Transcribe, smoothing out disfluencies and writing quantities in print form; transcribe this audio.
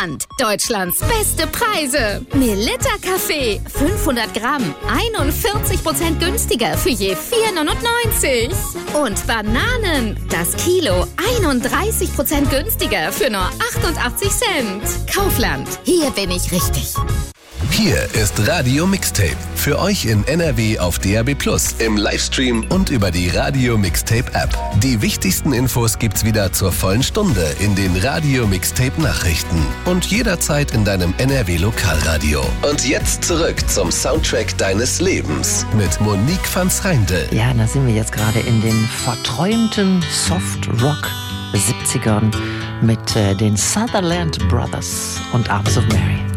Kaufland. Deutschlands beste Preise. Melitta Kaffee, 500 Gramm, 41% günstiger für je 4,99. Und Bananen, das Kilo, 31% günstiger für nur 88 Cent. Kaufland, hier bin ich richtig. Hier ist Radio Mixtape. Für euch in NRW auf DAB+, im Livestream und über die Radio Mixtape App. Die wichtigsten Infos gibt's wieder zur vollen Stunde in den Radio Mixtape Nachrichten und jederzeit in deinem NRW Lokalradio. Und jetzt zurück zum Soundtrack deines Lebens mit Monique van Zwijndel. Ja, da sind wir jetzt gerade in den verträumten Soft-Rock 70ern mit den Sutherland Brothers und Arms of Mary.